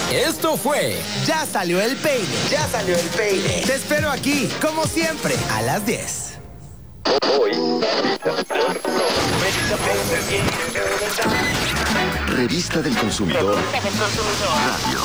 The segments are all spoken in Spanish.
Esto fue Ya Salió el Peine. Ya Salió el Peine. Te espero aquí, como siempre, a las 10. Revista del Consumidor. Radio.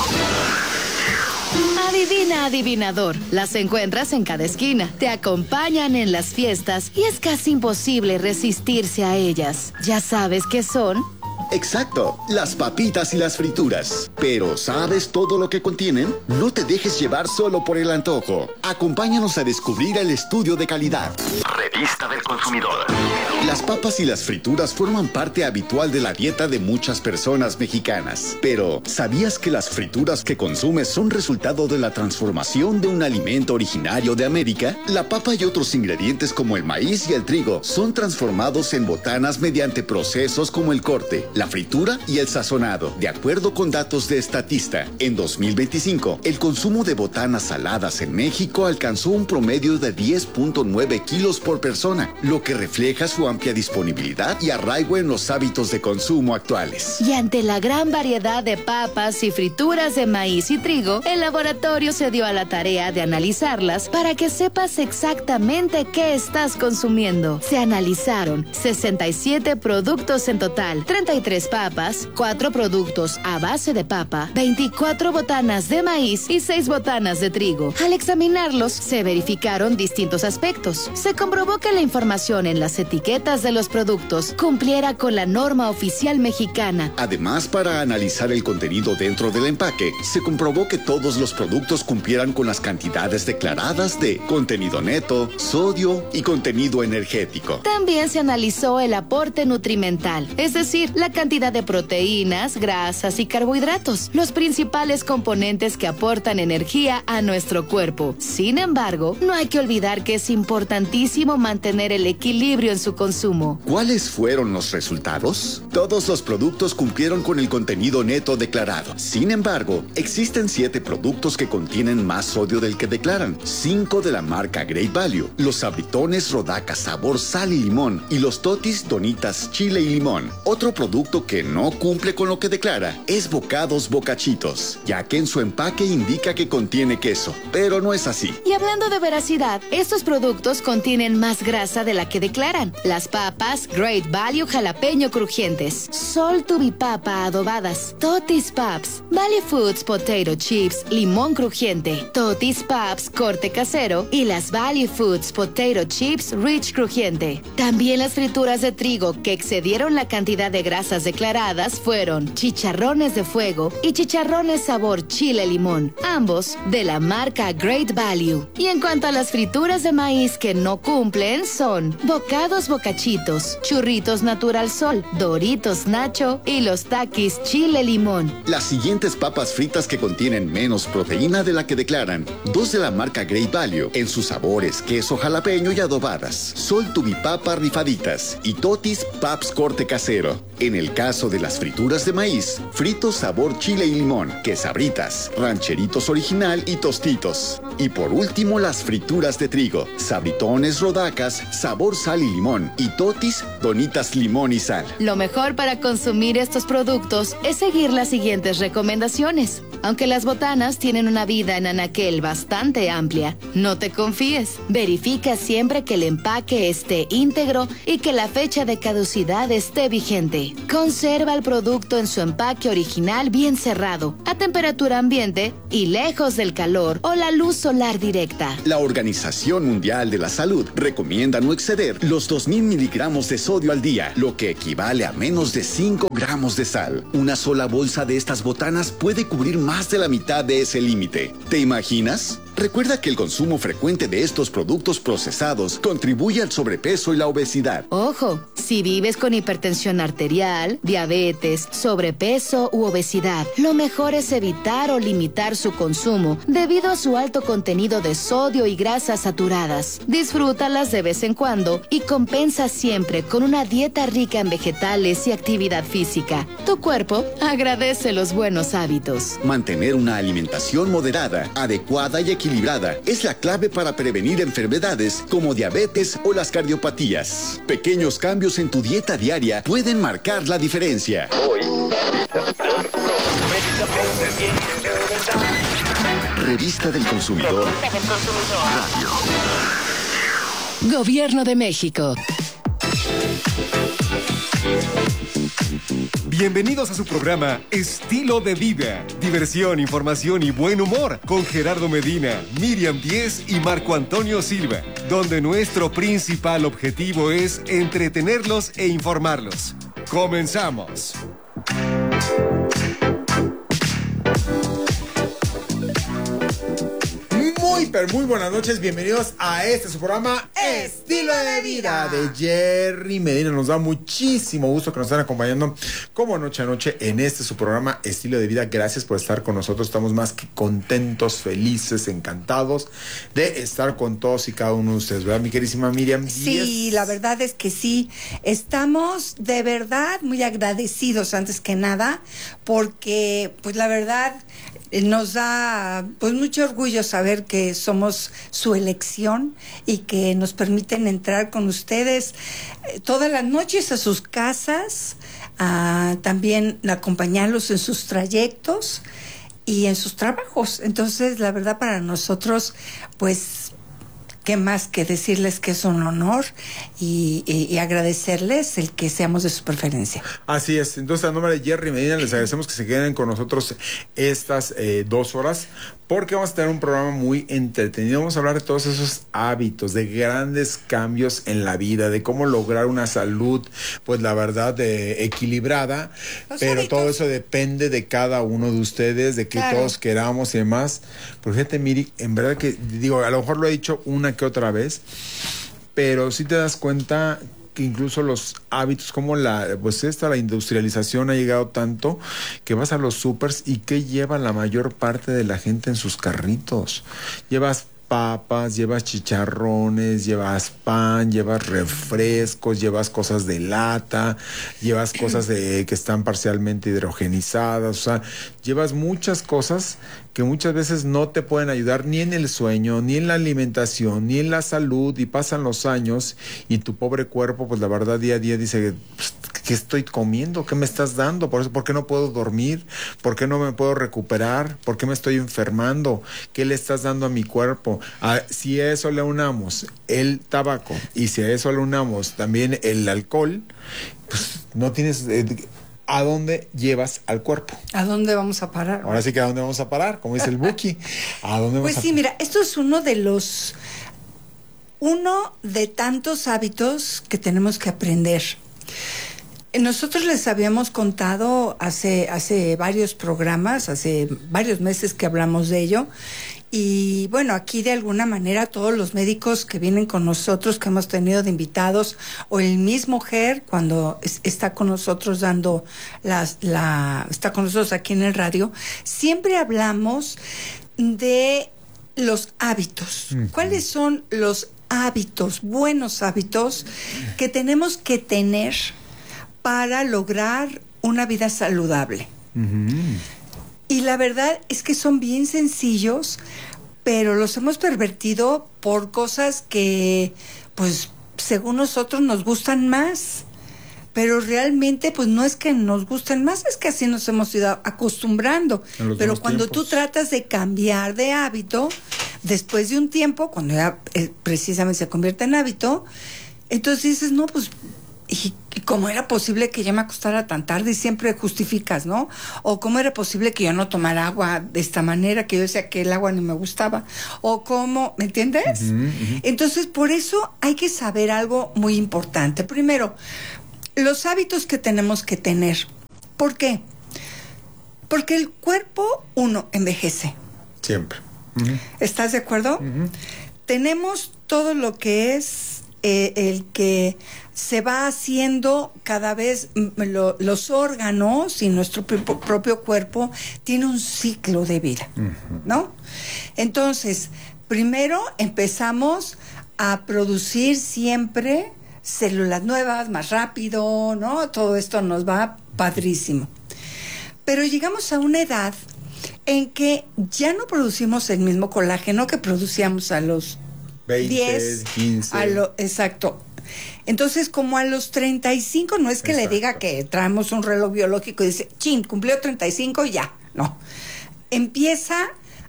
Adivina, adivinador. Las encuentras en cada esquina. Te acompañan en las fiestas y es casi imposible resistirse a ellas. ¿Ya sabes qué son? Exacto, las papitas y las frituras. Pero ¿sabes todo lo que contienen? No te dejes llevar solo por el antojo. Acompáñanos a descubrir el estudio de calidad. Revista del Consumidor. Las papas y las frituras forman parte habitual de la dieta de muchas personas mexicanas. Pero, ¿sabías que las frituras que consumes son resultado de la transformación de un alimento originario de América? La papa y otros ingredientes como el maíz y el trigo son transformados en botanas mediante procesos como el corte, la fritura y el sazonado. De acuerdo con datos de Statista, en 2025, el consumo de botanas saladas en México alcanzó un promedio de 10.9 kilos por persona, lo que refleja su amplia disponibilidad y arraigo en los hábitos de consumo actuales. Y ante la gran variedad de papas y frituras de maíz y trigo, el laboratorio se dio a la tarea de analizarlas para que sepas exactamente qué estás consumiendo. Se analizaron 67 productos en total, 33 papas, 4 productos a base de papa, 24 botanas de maíz y 6 botanas de trigo. Al examinarlos, se verificaron distintos aspectos. Se comprobó que la información en las etiquetas de los productos cumpliera con la norma oficial mexicana. Además, para analizar el contenido dentro del empaque, se comprobó que todos los productos cumplieran con las cantidades declaradas de contenido neto, sodio y contenido energético. También se analizó el aporte nutrimental, es decir, la cantidad de proteínas, grasas y carbohidratos, los principales componentes que aportan energía a nuestro cuerpo. Sin embargo, no hay que olvidar que es importantísimo mantener el equilibrio en su consumo. ¿Cuáles fueron los resultados? Todos los productos cumplieron con el contenido neto declarado. Sin embargo, existen 7 productos que contienen más sodio del que declaran. 5 de la marca Great Value, los sabritones Rodaca sabor sal y limón y los totis Donitas chile y limón. Otro producto que no cumple con lo que declara es Bocados Bocachitos, ya que en su empaque indica que contiene queso, pero no es así. Y hablando de veracidad, estos productos contienen más grasa de la que declaran. Las papas Great Value jalapeño crujientes, Sol Tubipapa adobadas, Totis Paps, Valley Foods Potato Chips limón crujiente, Totis Paps corte casero y las Valley Foods Potato Chips Rich crujiente. También las frituras de trigo que excedieron la cantidad de grasas declaradas fueron chicharrones de fuego y chicharrones sabor chile limón, ambos de la marca Great Value. Y en cuanto a las frituras de maíz que no cumplen, son Bocados Bocachitos, Churritos Natural Sol, Doritos Nacho y los Takis Chile Limón. Las siguientes papas fritas que contienen menos proteína de la que declaran: 2 de la marca Great Value, en sus sabores queso jalapeño y adobadas, Sol Tubipapa rifaditas y Totis Paps corte casero. En el caso de las frituras de maíz, fritos sabor chile y limón, quesabritas, rancheritos original y tostitos. Y por último, las frituras de trigo, sabritones Rodacas, sabor sal y limón y totis Donitas limón y sal. Lo mejor para consumir estos productos es seguir las siguientes recomendaciones. Aunque las botanas tienen una vida en anaquel bastante amplia, no te confíes. Verifica siempre que el empaque esté íntegro y que la fecha de caducidad esté vigente. Conserva el producto en su empaque original bien cerrado, a temperatura ambiente y lejos del calor o la luz solar directa. La Organización Mundial de la Salud recomienda no exceder los 2000 miligramos de sodio al día, lo que equivale a menos de 5 gramos de sal. Una sola bolsa de estas botanas puede cubrir más de la mitad de ese límite. ¿Te imaginas? Recuerda que el consumo frecuente de estos productos procesados contribuye al sobrepeso y la obesidad. Ojo, si vives con hipertensión arterial, diabetes, sobrepeso u obesidad, lo mejor es evitar o limitar su consumo debido a su alto contenido de sodio y grasas saturadas. Disfrútalas de vez en cuando y compensa siempre con una dieta rica en vegetales y actividad física. Tu cuerpo agradece los buenos hábitos. Mantener una alimentación moderada, adecuada y equilibrada es la clave para prevenir enfermedades como diabetes o las cardiopatías. Pequeños cambios en tu dieta diaria pueden marcar la diferencia. Hoy, Revista del Consumidor. Radio. Gobierno de México. Bienvenidos a su programa Estilo de Vida. Diversión, información y buen humor con Gerardo Medina, Miriam Díez y Marco Antonio Silva, donde nuestro principal objetivo es entretenerlos e informarlos. ¡Comenzamos! Muy buenas noches, bienvenidos a su programa Estilo de Vida de Jerry Medina. Nos da muchísimo gusto que nos estén acompañando como noche a noche en su programa Estilo de Vida. Gracias por estar con nosotros, estamos más que contentos, felices, encantados de estar con todos y cada uno de ustedes, ¿verdad, mi queridísima Miriam? Sí, la verdad es que sí, estamos de verdad muy agradecidos antes que nada, porque pues la verdad nos da pues mucho orgullo saber que somos su elección y que nos permiten entrar con ustedes todas las noches a sus casas, también acompañarlos en sus trayectos y en sus trabajos. Entonces, la verdad, para nosotros, pues, qué más que decirles que es un honor y agradecerles el que seamos de su preferencia. Así es. Entonces, a nombre de Jerry Medina, les agradecemos que se queden con nosotros estas 2 horas, porque vamos a tener un programa muy entretenido. Vamos a hablar de todos esos hábitos, de grandes cambios en la vida, de cómo lograr una salud, pues la verdad, equilibrada. Pero hábitos, todo eso depende de cada uno de ustedes, de que todos queramos y demás. Porque fíjate, Miri, en verdad que, digo, a lo mejor lo he dicho una que otra vez, pero sí te das cuenta que incluso los hábitos, como la industrialización ha llegado tanto que vas a los supers y que lleva la mayor parte de la gente en sus carritos. Llevas papas, llevas chicharrones, llevas pan, llevas refrescos, llevas cosas de lata, llevas cosas que están parcialmente hidrogenizadas, o sea, llevas muchas cosas que muchas veces no te pueden ayudar ni en el sueño, ni en la alimentación, ni en la salud, y pasan los años y tu pobre cuerpo, pues la verdad, día a día dice, pues, ¿qué estoy comiendo? ¿Qué me estás dando? ¿Por qué no puedo dormir? ¿Por qué no me puedo recuperar? ¿Por qué me estoy enfermando? ¿Qué le estás dando a mi cuerpo? Si a eso le unamos el tabaco y si a eso le unamos también el alcohol, pues no tienes... ¿A dónde llevas al cuerpo? ¿A dónde vamos a parar? Ahora sí que ¿a dónde vamos a parar? Como dice el Buki. ¿A dónde vamos Pues sí, mira, esto es uno de tantos hábitos que tenemos que aprender. Nosotros les habíamos contado hace varios programas, hace varios meses que hablamos de ello. Y bueno, aquí de alguna manera todos los médicos que vienen con nosotros, que hemos tenido de invitados, o el mismo Ger cuando está con nosotros está con nosotros aquí en el radio, siempre hablamos de los hábitos. ¿Cuáles son los hábitos, buenos hábitos que tenemos que tener para lograr una vida saludable? Y la verdad es que son bien sencillos, pero los hemos pervertido por cosas que, pues, según nosotros nos gustan más. Pero realmente, pues, no es que nos gusten más, es que así nos hemos ido acostumbrando. Pero cuando tú tratas de cambiar de hábito, después de un tiempo, cuando ya precisamente se convierte en hábito, entonces dices, no, pues... ¿Y cómo era posible que yo me acostara tan tarde? Y siempre justificas, ¿no? O cómo era posible que yo no tomara agua de esta manera, que yo decía que el agua no me gustaba. O cómo, ¿me entiendes? Entonces, por eso hay que saber algo muy importante. Primero, los hábitos que tenemos que tener. ¿Por qué? Porque el cuerpo, uno, envejece. Siempre. ¿Estás de acuerdo? Tenemos todo lo que es el que se va haciendo cada vez, los órganos y nuestro propio cuerpo tiene un ciclo de vida, ¿no? Entonces, primero empezamos a producir siempre células nuevas, más rápido, ¿no? Todo esto nos va padrísimo. Pero llegamos a una edad en que ya no producimos el mismo colágeno que producíamos a los 20, 10, 15. Exacto. Entonces, como a los 35, no es que le diga que traemos un reloj biológico y dice, chin, cumplió 35 y ya. No. Empieza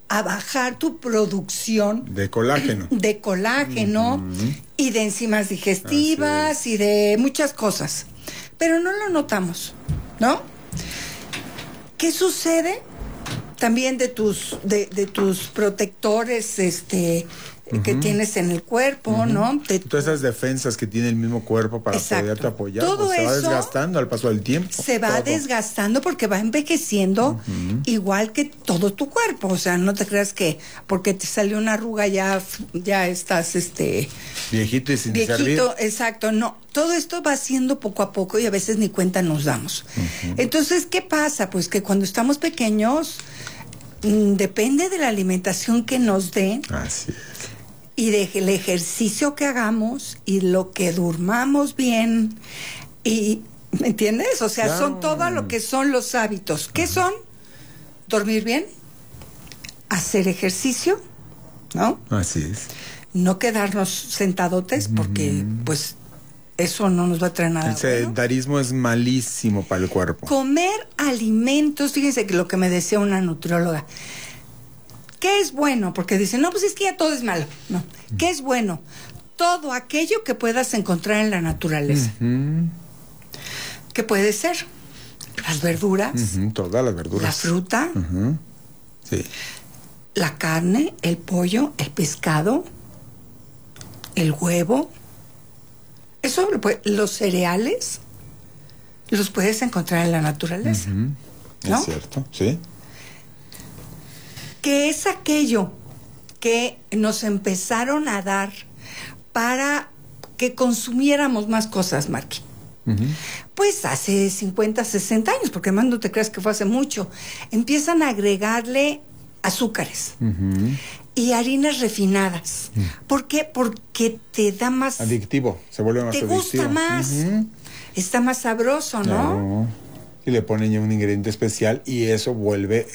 a bajar tu producción de colágeno. De colágeno y de enzimas digestivas y de muchas cosas. Pero no lo notamos, ¿no? ¿Qué sucede? También de tus protectores, que tienes en el cuerpo, ¿no? Todas esas defensas que tiene el mismo cuerpo para poderte apoyar. Todo se va eso desgastando al paso del tiempo. Se va desgastando porque va envejeciendo igual que todo tu cuerpo. O sea, no te creas que porque te salió una arruga ya estás viejito y sin servir. Exacto, no. Todo esto va haciendo poco a poco y a veces ni cuenta nos damos. Entonces, ¿qué pasa? Pues que cuando estamos pequeños, depende de la alimentación que nos den. Así es. Y del ejercicio que hagamos y lo que durmamos bien. Y, ¿me entiendes? O sea, son todo lo que son los hábitos. ¿Qué son? Dormir bien, hacer ejercicio, ¿no? Así es. No quedarnos sentadotes porque, pues, eso no nos va a traer nada. El sedentarismo es malísimo para el cuerpo. Comer alimentos, fíjense que lo que me decía una nutrióloga. ¿Qué es bueno? Porque dicen, no, pues es que ya todo es malo. No. ¿Qué es bueno? Todo aquello que puedas encontrar en la naturaleza. ¿Qué puede ser? Las verduras. Todas las verduras. La fruta. Sí. La carne, el pollo, el pescado, el huevo. Eso, los cereales, los puedes encontrar en la naturaleza. ¿No? Es cierto, sí. ¿Qué es aquello que nos empezaron a dar para que consumiéramos más cosas, Marqui? Pues hace 50, 60 años, porque además no te creas que fue hace mucho, empiezan a agregarle azúcares y harinas refinadas. ¿Por qué? Porque te da más... adictivo, se vuelve más adictivo. Te gusta más, está más sabroso, ¿no? Claro. Y le ponen ya un ingrediente especial y eso vuelve,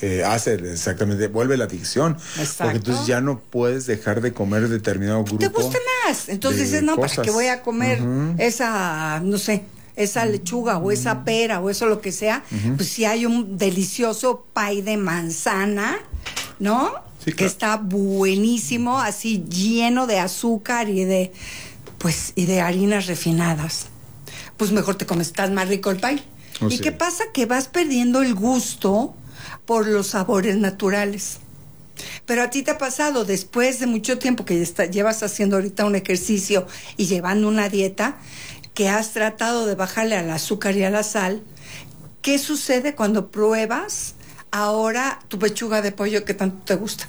vuelve la adicción. Exacto. Porque entonces ya no puedes dejar de comer determinado grupo. Te gusta más. Entonces dices, no, cosas. ¿para qué voy a comer esa, no sé, esa lechuga o esa pera o eso lo que sea? Pues si hay un delicioso pay de manzana, ¿no? Sí, claro. Que está buenísimo, así lleno de azúcar y de harinas refinadas. Pues mejor te comes, estás más rico el pay. ¿Y qué pasa? Que vas perdiendo el gusto por los sabores naturales. Pero a ti te ha pasado, después de mucho tiempo que llevas haciendo ahorita un ejercicio y llevando una dieta, que has tratado de bajarle al azúcar y a la sal, ¿qué sucede cuando pruebas ahora tu pechuga de pollo que tanto te gusta?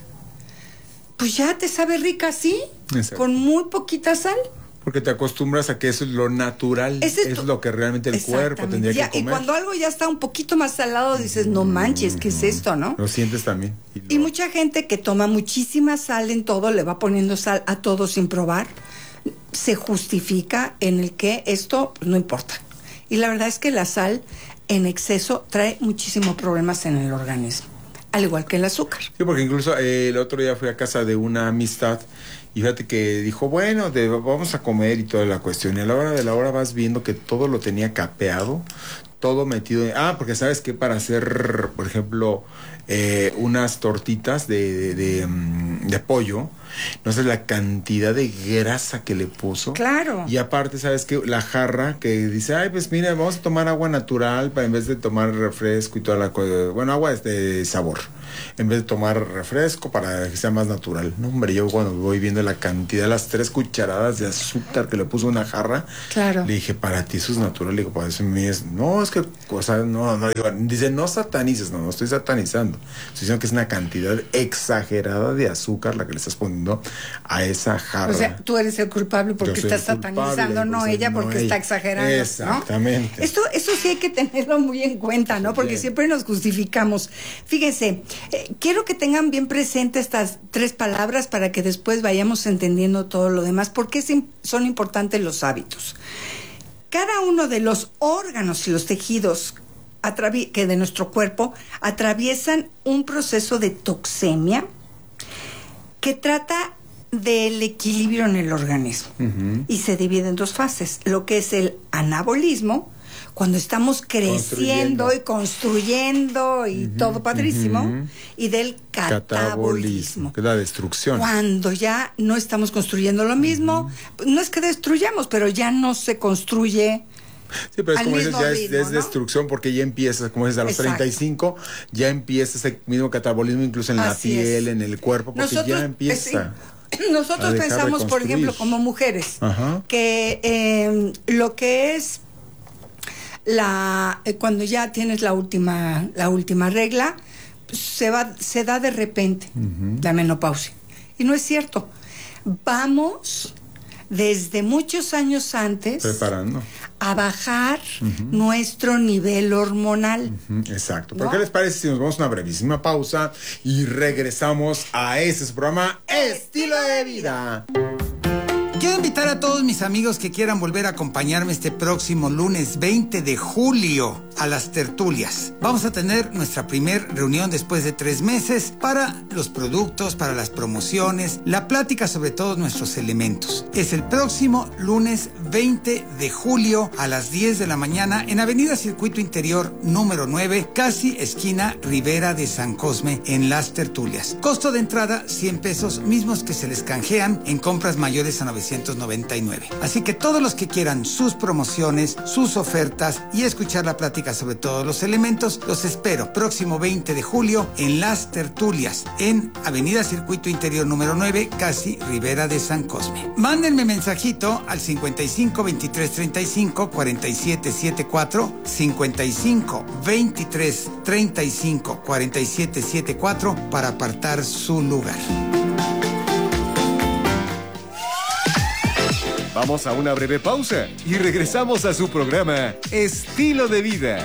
Pues ya te sabe rica así, con muy poquita sal. Porque te acostumbras a que eso es lo natural, es lo que realmente el cuerpo tendría que comer. Y cuando algo ya está un poquito más salado, dices, no manches, ¿qué es esto, no? Lo sientes también. Y mucha gente que toma muchísima sal en todo, le va poniendo sal a todo sin probar, se justifica en el que esto no importa. Y la verdad es que la sal en exceso trae muchísimos problemas en el organismo, al igual que el azúcar. Sí, porque incluso el otro día fui a casa de una amistad y fíjate que dijo, bueno, vamos a comer y toda la cuestión. Y a la hora de la hora vas viendo que todo lo tenía capeado, todo metido en... porque sabes que para hacer, por ejemplo, unas tortitas de pollo, no sé la cantidad de grasa que le puso. Claro. Y aparte, ¿sabes qué? La jarra que dice, ay, pues mira, vamos a tomar agua natural en vez de tomar refresco y toda la cosa. Bueno, agua de sabor. En vez de tomar refresco para que sea más natural. No, hombre, yo cuando voy viendo la cantidad, las 3 cucharadas de azúcar que le puso una jarra, claro. Le dije, para ti eso es natural. Le digo, para eso es... No, es que, o sea, no, digo, dice, no satanices, no estoy satanizando. Estoy diciendo que es una cantidad exagerada de azúcar la que le estás poniendo a esa jarra. O sea, tú eres el culpable porque estás satanizando, no ella porque está exagerando. Exactamente. ¿no? Eso sí hay que tenerlo muy en cuenta, ¿no? Porque siempre nos justificamos. Fíjense, quiero que tengan bien presente estas 3 palabras para que después vayamos entendiendo todo lo demás. ¿Por qué son importantes los hábitos? Cada uno de los órganos y los tejidos que de nuestro cuerpo atraviesan un proceso de toxemia que trata del equilibrio en el organismo y se divide en 2 fases, lo que es el anabolismo, cuando estamos creciendo y construyendo y todo padrísimo, y del catabolismo, que es la destrucción. Cuando ya no estamos construyendo lo mismo, no es que destruyamos, pero ya no se construye. Sí, pero es como dices, ya ritmo, es destrucción, porque ya empieza, como dices, a los 35, ya empieza ese mismo catabolismo incluso en la piel, en el cuerpo, porque ya empieza. Nosotros pensamos, por ejemplo, como mujeres, que lo que es cuando ya tienes la última regla, se da de repente la menopausia. Y no es cierto. Vamos desde muchos años antes preparando a bajar nuestro nivel hormonal. Exacto. ¿Pero qué les parece si nos vamos a una brevísima pausa y regresamos a ese programa Estilo de Vida? Quiero invitar a todos mis amigos que quieran volver a acompañarme este próximo lunes 20 de julio a las tertulias. Vamos a tener nuestra primer reunión después de 3 meses para los productos, para las promociones, la plática sobre todos nuestros elementos. Es el próximo lunes 20 de julio a las 10 de la mañana en Avenida Circuito Interior número 9, casi esquina Ribera de San Cosme, en las tertulias. Costo de entrada 100 pesos, mismos que se les canjean en compras mayores a 999. Así que todos los que quieran sus promociones, sus ofertas y escuchar la plática sobre todos los elementos, los espero próximo 20 de julio en las tertulias en Avenida Circuito Interior número 9, casi Ribera de San Cosme. Mándenme mensajito al 55 23 35 47 74, 55 23 35 47 74 para apartar su lugar. Vamos a una breve pausa y regresamos a su programa Estilo de Vida.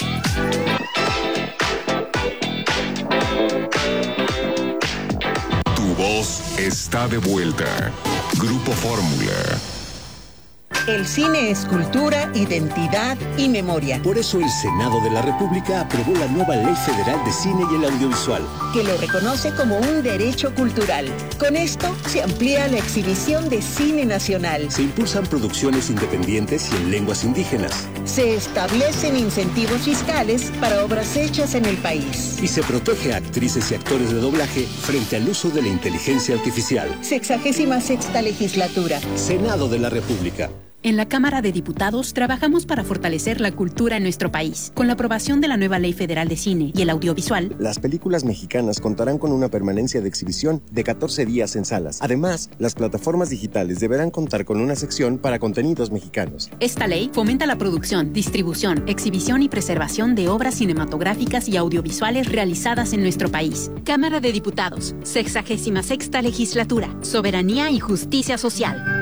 Tu voz está de vuelta. Grupo Fórmula. El cine es cultura, identidad y memoria. Por eso el Senado de la República aprobó la nueva Ley Federal de Cine y el Audiovisual, que lo reconoce como un derecho cultural. Con esto se amplía la exhibición de cine nacional. Se impulsan producciones independientes y en lenguas indígenas. Se establecen incentivos fiscales para obras hechas en el país. Y se protege a actrices y actores de doblaje frente al uso de la inteligencia artificial. 66ª legislatura. Senado de la República. En la Cámara de Diputados trabajamos para fortalecer la cultura en nuestro país. Con la aprobación de la nueva Ley Federal de Cine y el Audiovisual, las películas mexicanas contarán con una permanencia de exhibición de 14 días en salas. Además, las plataformas digitales deberán contar con una sección para contenidos mexicanos. Esta ley fomenta la producción, distribución, exhibición y preservación de obras cinematográficas y audiovisuales realizadas en nuestro país. Cámara de Diputados, 66ª Legislatura, Soberanía y Justicia Social.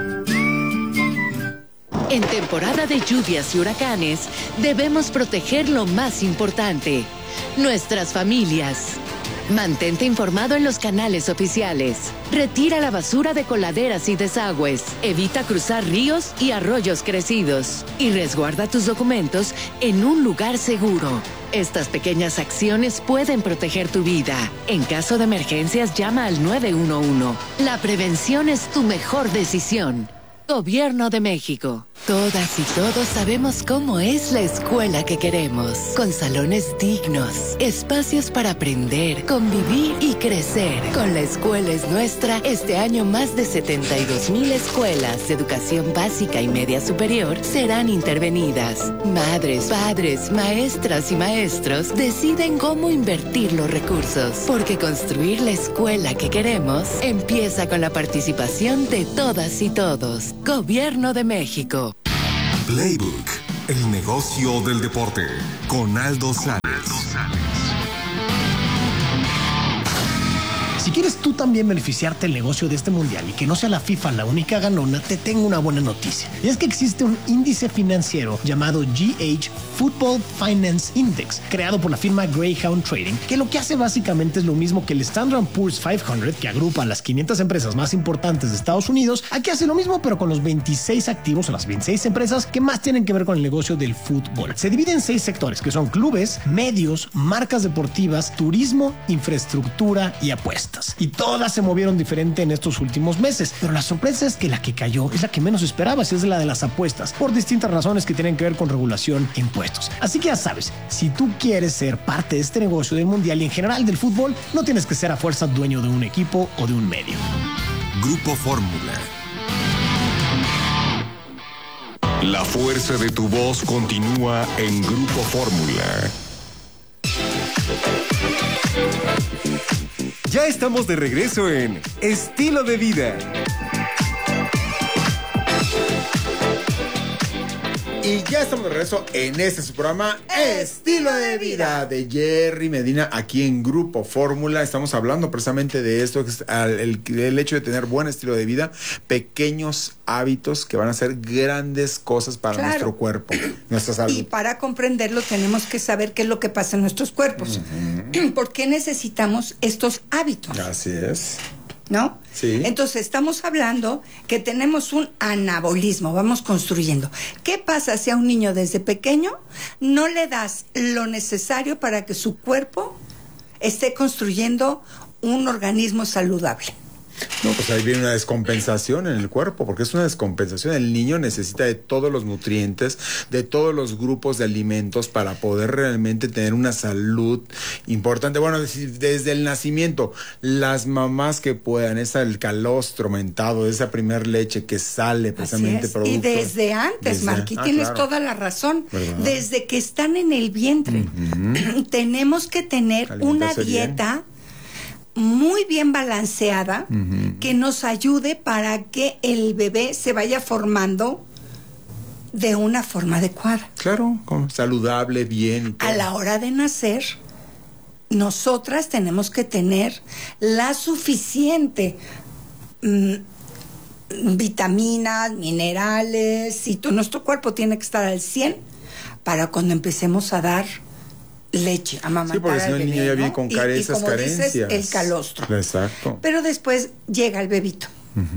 En temporada de lluvias y huracanes, debemos proteger lo más importante, nuestras familias. Mantente informado en los canales oficiales. Retira la basura de coladeras y desagües. Evita cruzar ríos y arroyos crecidos. Y resguarda tus documentos en un lugar seguro. Estas pequeñas acciones pueden proteger tu vida. En caso de emergencias, llama al 911. La prevención es tu mejor decisión. Gobierno de México. Todas y todos sabemos cómo es la escuela que queremos. Con salones dignos, espacios para aprender, convivir y crecer. Con La Escuela es Nuestra, este año más de 72,000 escuelas de educación básica y media superior serán intervenidas. Madres, padres, maestras y maestros deciden cómo invertir los recursos. Porque construir la escuela que queremos empieza con la participación de todas y todos. Gobierno de México. Playbook, el negocio del deporte, con Aldo Sales. Si quieres tú también beneficiarte del negocio de este mundial y que no sea la FIFA la única ganona, te tengo una buena noticia. Y es que existe un índice financiero llamado GH Football Finance Index, creado por la firma Greyhound Trading, que lo que hace básicamente es lo mismo que el Standard & Poor's 500, que agrupa a las 500 empresas más importantes de Estados Unidos. Aquí hace lo mismo, pero con los 26 activos o las 26 empresas que más tienen que ver con el negocio del fútbol. Se divide en 6 sectores, que son clubes, medios, marcas deportivas, turismo, infraestructura y apuestas. apuestas. Y todas se movieron diferente en estos últimos meses. Pero la sorpresa es que la que cayó es la que menos esperabas, es la de las apuestas, por distintas razones que tienen que ver con regulación e impuestos. Así que ya sabes, si tú quieres ser parte de este negocio del mundial y en general del fútbol, no tienes que ser a fuerza dueño de un equipo o de un medio. Grupo Fórmula. La fuerza de tu voz continúa en Grupo Fórmula. Ya estamos de regreso en Estilo de Vida. Y ya estamos de regreso en este su programa Estilo de Vida de Jerry Medina aquí en Grupo Fórmula. Estamos hablando precisamente de esto, el hecho de tener buen estilo de vida, pequeños hábitos que van a hacer grandes cosas para nuestro cuerpo, nuestra salud. Y para comprenderlo tenemos que saber qué es lo que pasa en nuestros cuerpos. ¿Por qué necesitamos estos hábitos? Así es. ¿No? Sí. Entonces estamos hablando que tenemos un anabolismo, vamos construyendo. ¿Qué pasa si a un niño desde pequeño no le das lo necesario para que su cuerpo esté construyendo un organismo saludable? No, pues ahí viene una descompensación en el cuerpo, porque es una descompensación. El niño necesita de todos los nutrientes, de todos los grupos de alimentos para poder realmente tener una salud importante. Bueno, desde el nacimiento, las mamás que puedan, el calostro mentado, esa primer leche que sale precisamente producto. Y desde antes, Marqui, tienes toda la razón. ¿Verdad? Desde que están en el vientre, tenemos que tener una dieta muy bien balanceada, que nos ayude para que el bebé se vaya formando de una forma adecuada. Claro, saludable, bien. Y todo. A la hora de nacer, nosotras tenemos que tener la suficiente vitaminas, minerales, y nuestro cuerpo tiene que estar al 100 para cuando empecemos a dar leche, amamantar. Sí, porque si no el niño ya viene con carencias. Y como dices, el calostro. Exacto. Pero después llega el bebito.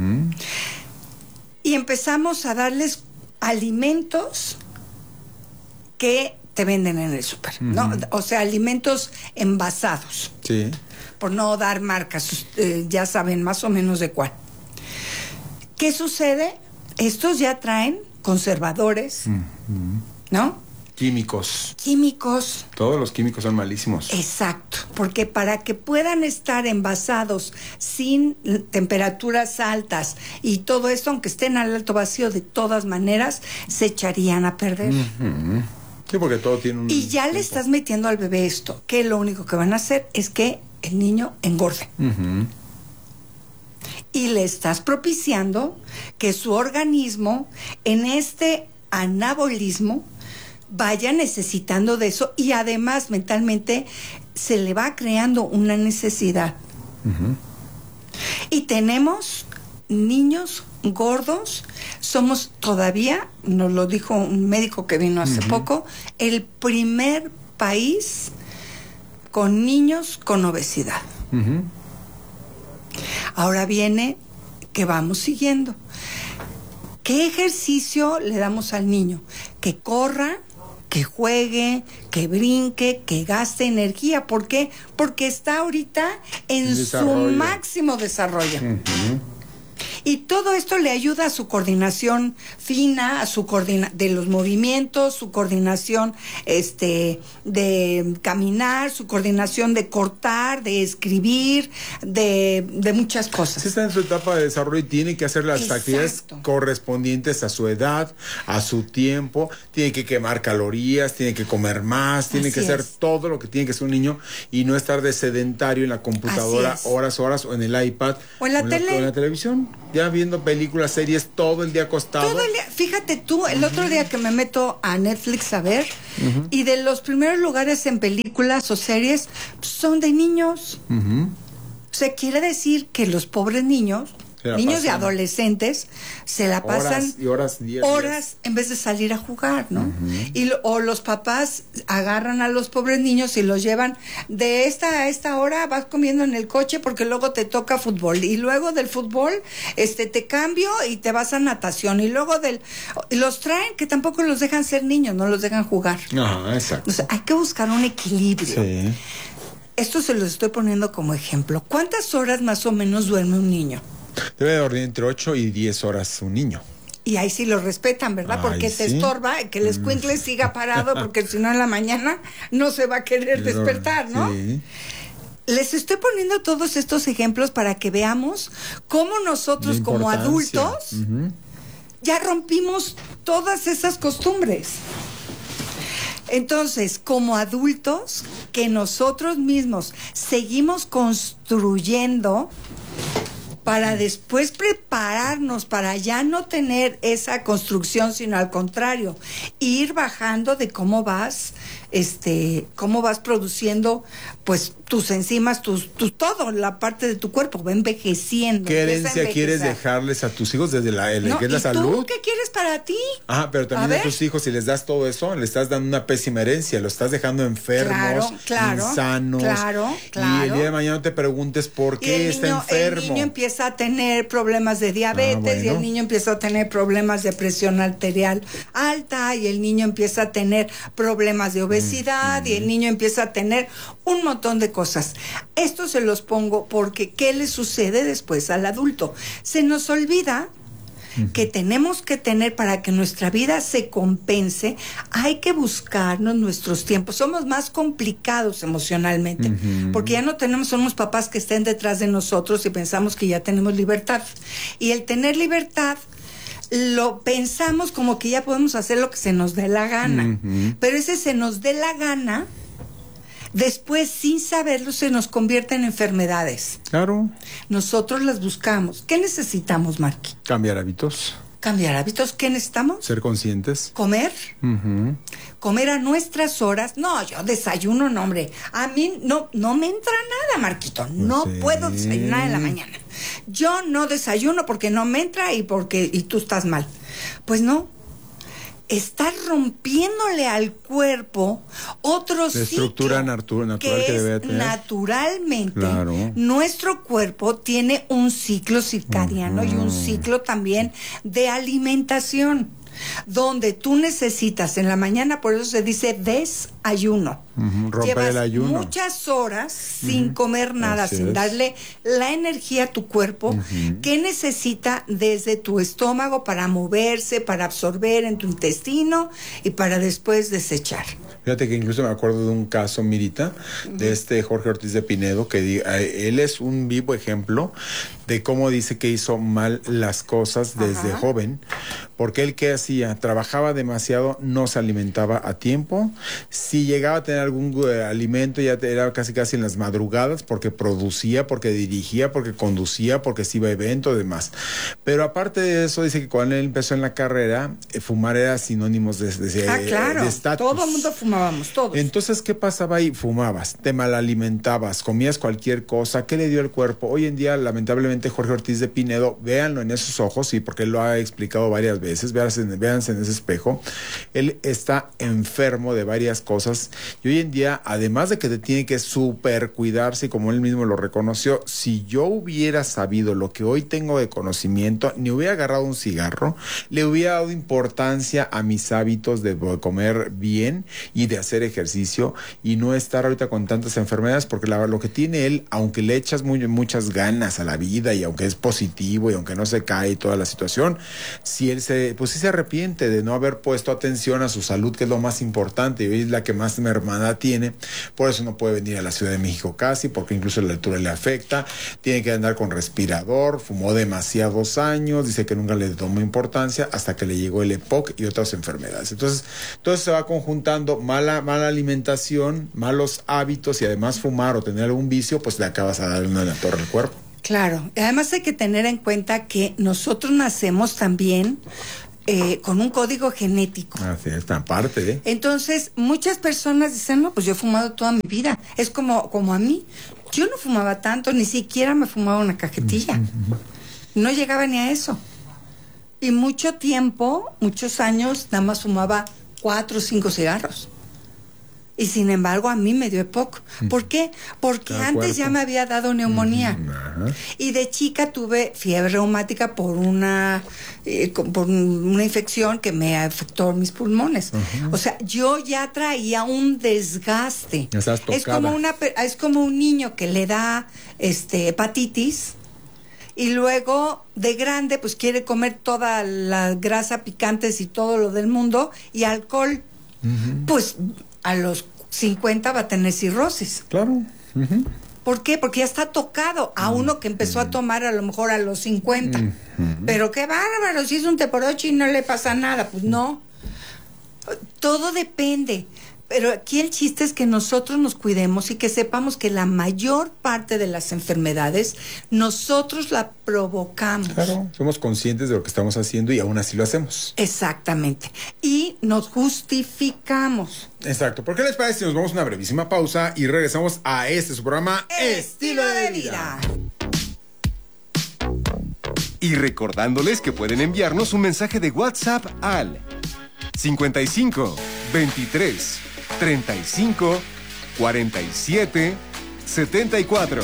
Y empezamos a darles alimentos que te venden en el súper, ¿no? O sea, alimentos envasados. Sí. Por no dar marcas, ya saben más o menos de cuál. ¿Qué sucede? Estos ya traen conservadores, ¿no? Químicos. Todos los químicos son malísimos. Exacto, porque para que puedan estar envasados sin temperaturas altas y todo esto, aunque estén al alto vacío, de todas maneras se echarían a perder. Sí, porque todo tiene un... Y ya le estás metiendo al bebé esto, que lo único que van a hacer es que el niño engorde. Y le estás propiciando que su organismo, en este anabolismo, vaya necesitando de eso, y además mentalmente se le va creando una necesidad. Y tenemos niños gordos, somos todavía, nos lo dijo un médico que vino hace poco, el primer país con niños con obesidad. Ahora viene que vamos siguiendo. ¿Qué ejercicio le damos al niño? Que corra, que juegue, que brinque, que gaste energía. ¿Por qué? Porque está ahorita en su máximo desarrollo. Y todo esto le ayuda a su coordinación fina, a su de los movimientos, su coordinación de caminar, su coordinación de cortar, de escribir, de muchas cosas. Está en su etapa de desarrollo y tiene que hacer las actividades correspondientes a su edad, a su tiempo. Tiene que quemar calorías, tiene que comer más, tiene que hacer todo lo que tiene que hacer un niño y no estar de sedentario en la computadora horas o en el iPad o en la tele. O en la televisión. Ya viendo películas, series, todo el día acostado. Todo el día. Fíjate tú, el otro día que me meto a Netflix a ver, y de los primeros lugares en películas o series son de niños. O sea, quiere decir que los pobres niños y adolescentes se la pasan horas en vez de salir a jugar, ¿no? O los papás agarran a los pobres niños y los llevan de esta a esta hora, vas comiendo en el coche porque luego te toca fútbol, y luego del fútbol te cambio y te vas a natación, y luego los traen, que tampoco los dejan ser niños, no los dejan jugar. Exacto. O sea, hay que buscar un equilibrio. Sí. esto se los estoy poniendo como ejemplo. ¿Cuántas horas más o menos duerme un niño? Debe dormir entre 8 y 10 horas un niño. Y ahí sí lo respetan, ¿verdad? Porque te estorba que el escuincle siga parado, porque si no en la mañana no se va a querer despertar, ¿no? Sí. Les estoy poniendo todos estos ejemplos para que veamos cómo nosotros como adultos ya rompimos todas esas costumbres. Entonces, como adultos, que nosotros mismos seguimos construyendo para después prepararnos para ya no tener esa construcción, sino al contrario, ir bajando de cómo vas produciendo pues tus enzimas, todo, la parte de tu cuerpo va envejeciendo. ¿Qué herencia quieres dejarles a tus hijos desde que es la salud? ¿Tú qué quieres para ti? Pero también a tus hijos, si les das todo eso, le estás dando una pésima herencia, lo estás dejando enfermos, insanos. Claro. Y el día de mañana no te preguntes por qué está enfermo. El niño empieza a tener problemas de diabetes, y el niño empieza a tener problemas de presión arterial alta, y el niño empieza a tener problemas de obesidad, y el niño empieza a tener un montón de cosas. Esto se los pongo porque ¿qué le sucede después al adulto? Se nos olvida que tenemos que tener, para que nuestra vida se compense, hay que buscarnos nuestros tiempos. Somos más complicados emocionalmente, porque ya no tenemos unos papás que estén detrás de nosotros y pensamos que ya tenemos libertad. Y el tener libertad lo pensamos como que ya podemos hacer lo que se nos dé la gana. Pero ese se nos dé la gana, después, sin saberlo, se nos convierte en enfermedades. Claro. Nosotros las buscamos. ¿Qué necesitamos, Marqui? Cambiar hábitos. Cambiar hábitos. ¿Qué necesitamos? Ser conscientes. Comer. Comer a nuestras horas. No, yo desayuno, no, hombre. A mí no me entra nada, Marquito. No puedo desayunar en la mañana. Yo no desayuno porque no me entra y tú estás mal. Pues no. Estás rompiéndole al cuerpo otro ciclo. La estructura natural que debe tener. Naturalmente, nuestro cuerpo tiene un ciclo circadiano y un ciclo también de alimentación, donde tú necesitas en la mañana, por eso se dice desayuno. Llevas el ayuno. Muchas horas sin comer nada, sin darle la energía a tu cuerpo que necesita desde tu estómago para moverse, para absorber en tu intestino y para después desechar. Fíjate que incluso me acuerdo de un caso, Mirita, de Jorge Ortiz de Pinedo, que él es un vivo ejemplo de cómo dice que hizo mal las cosas desde joven, porque él ¿qué hacía? Trabajaba demasiado, no se alimentaba a tiempo, si llegaba a tener algún alimento ya era casi en las madrugadas, porque producía, porque dirigía, porque conducía, porque se iba a eventos y demás. Pero aparte de eso, dice que cuando él empezó en la carrera, fumar era sinónimos de estatus. Todo el mundo fumábamos, todos. Entonces, ¿qué pasaba ahí? Fumabas, te malalimentabas, comías cualquier cosa. ¿Qué le dio el cuerpo? Hoy en día, lamentablemente, Jorge Ortiz de Pinedo, véanlo en esos ojos, y porque él lo ha explicado varias veces, véanse en ese espejo, él está enfermo de varias cosas, y hoy en día, además de que te tiene que súper cuidarse, y como él mismo lo reconoció, si yo hubiera sabido lo que hoy tengo de conocimiento, ni hubiera agarrado un cigarro, le hubiera dado importancia a mis hábitos de comer bien y de hacer ejercicio, y no estar ahorita con tantas enfermedades, porque lo que tiene él, aunque le echas muchas ganas a la vida, y aunque es positivo, y aunque no se cae toda la situación, si él sí se arrepiente de no haber puesto atención a su salud, que es lo más importante, y hoy es la que más mermada tiene. Por eso no puede venir a la Ciudad de México casi, porque incluso la altura le afecta, tiene que andar con respirador, fumó demasiados años, dice que nunca le tomó importancia hasta que le llegó el EPOC y otras enfermedades. Entonces se va conjuntando mala alimentación, malos hábitos, y además fumar o tener algún vicio, pues le acabas a dar una en la torre al cuerpo. Claro, además hay que tener en cuenta que nosotros nacemos también con un código genético. Así es, tan parte, Entonces, muchas personas dicen, no, pues yo he fumado toda mi vida. Es como a mí. Yo no fumaba tanto, ni siquiera me fumaba una cajetilla. No llegaba ni a eso. Y mucho tiempo, muchos años, nada más fumaba 4 o 5 cigarros. Y sin embargo, a mí me dio EPOC. ¿Por qué? Porque antes ya me había dado neumonía. Y de chica tuve fiebre reumática por una infección que me afectó mis pulmones. O sea, yo ya traía un desgaste. Es como un niño que le da hepatitis y luego de grande pues quiere comer toda la grasa picantes y todo lo del mundo y alcohol. Pues a los 50 va a tener cirrosis. Claro. ¿Por qué? Porque ya está tocado a uno que empezó a tomar a lo mejor a los 50. Pero qué bárbaro, si es un teporochi y no le pasa nada. Pues no. Todo depende. Pero aquí el chiste es que nosotros nos cuidemos y que sepamos que la mayor parte de las enfermedades nosotros la provocamos. Claro, somos conscientes de lo que estamos haciendo y aún así lo hacemos. Exactamente. Y nos justificamos. Exacto. ¿Por qué les parece si nos vamos a una brevísima pausa y regresamos a su programa Estilo de Vida? Y recordándoles que pueden enviarnos un mensaje de WhatsApp al 55 23 35 47 74.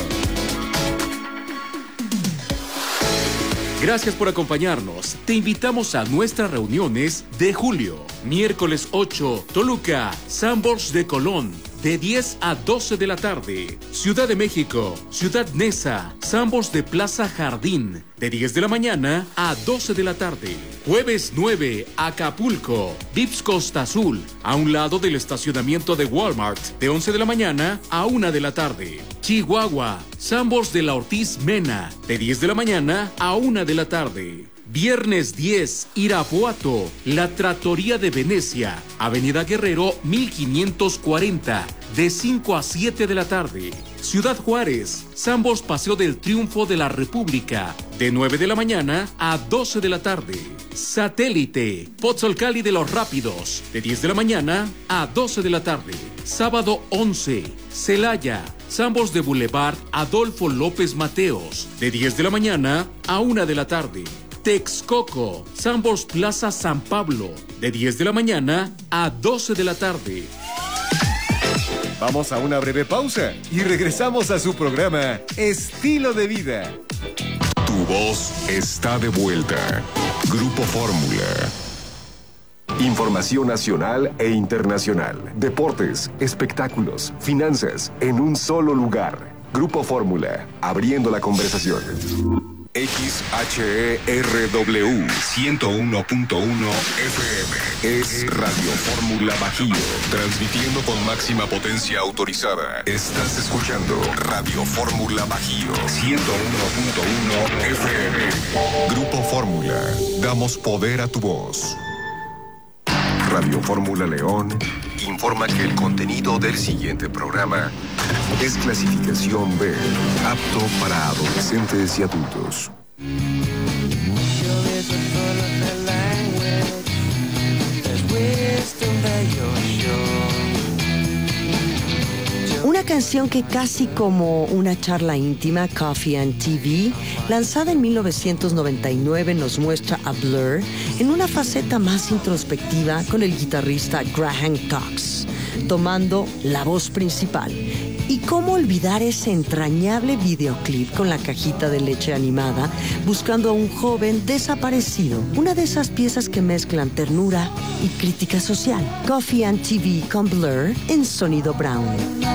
Gracias por acompañarnos. Te invitamos a nuestras reuniones de julio. Miércoles 8, Toluca, Sanborns de Colón, de 10 a 12 de la tarde. Ciudad de México, Ciudad Neza, Sanborns de Plaza Jardín, de 10 de la mañana a 12 de la tarde. Jueves 9, Acapulco, Vips Costa Azul, a un lado del estacionamiento de Walmart, de 11 de la mañana a 1 de la tarde. Chihuahua, Sanborns de la Ortiz Mena, de 10 de la mañana a 1 de la tarde. Viernes 10, Irapuato, La Trattoria de Venecia, Avenida Guerrero 1540, de 5 a 7 de la tarde. Ciudad Juárez, Sanborns Paseo del Triunfo de la República, de 9 de la mañana a 12 de la tarde. Satélite, Pozzolcali de los Rápidos, de 10 de la mañana a 12 de la tarde. Sábado 11, Celaya, Sanborns de Boulevard Adolfo López Mateos, de 10 de la mañana a 1 de la tarde. Texcoco, Sanborns Plaza San Pablo, de 10 de la mañana a 12 de la tarde. Vamos a una breve pausa y regresamos a su programa Estilo de Vida. Tu voz está de vuelta. Grupo Fórmula. Información nacional e internacional. Deportes, espectáculos, finanzas, en un solo lugar. Grupo Fórmula, abriendo la conversación. XHERW 101.1 FM es Radio Fórmula Bajío, transmitiendo con máxima potencia autorizada. Estás escuchando Radio Fórmula Bajío 101.1 FM. Grupo Fórmula, damos poder a tu voz. Radio Fórmula León informa que el contenido del siguiente programa es clasificación B, apto para adolescentes y adultos. Una canción que casi como una charla íntima, Coffee and TV, lanzada en 1999, nos muestra a Blur en una faceta más introspectiva con el guitarrista Graham Cox, tomando la voz principal. Y cómo olvidar ese entrañable videoclip con la cajita de leche animada, buscando a un joven desaparecido. Una de esas piezas que mezclan ternura y crítica social. Coffee and TV con Blur en Sonido Brown.